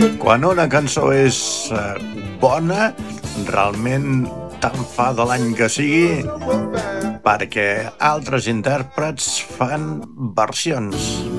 Quan una cançó és bona, realment tant fa de l'any que sigui, perquè altres intèrprets fan versions.